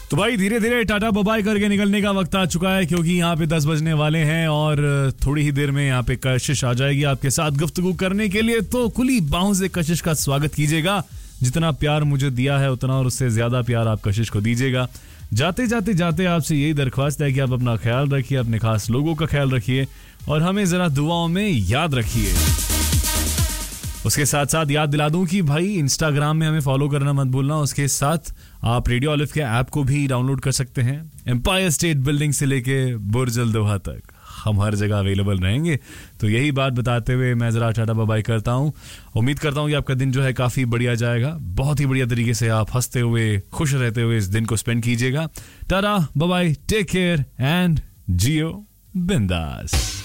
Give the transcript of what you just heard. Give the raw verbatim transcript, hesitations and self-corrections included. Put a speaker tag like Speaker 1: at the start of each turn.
Speaker 1: तो भाई धीरे धीरे टाटा बाय करके निकलने का वक्त आ चुका है, क्योंकि यहाँ पे दस बजने वाले हैं और थोड़ी ही देर में यहाँ पे कशिश आ जाएगी आपके साथ गुफ्तगू करने के लिए। तो खुली बाहों से कशिश का स्वागत कीजिएगा। जितना प्यार मुझे दिया है उतना और उससे ज्यादा प्यार आप कशिश को दीजिएगा। जाते जाते जाते आपसे यही दरख्वास्त है कि आप अपना ख्याल रखिए, अपने खास लोगों का ख्याल रखिए और हमें जरा दुआओं में याद रखिए। उसके साथ साथ याद दिला दूं कि भाई इंस्टाग्राम में हमें फॉलो करना मत भूलना। उसके साथ आप रेडियो ऑलिव के ऐप को भी डाउनलोड कर सकते हैं। एम्पायर स्टेट बिल्डिंग से लेके बुर्ज अल दोहा तक हम हर जगह अवेलेबल रहेंगे। तो यही बात बताते हुए मैं जरा टाटा बाय करता हूं। उम्मीद करता हूं कि आपका दिन जो है काफी बढ़िया जाएगा। बहुत ही बढ़िया तरीके से आप हंसते हुए खुश रहते हुए इस दिन को स्पेंड कीजिएगा। Tata bye, take care and जियो बिंदास।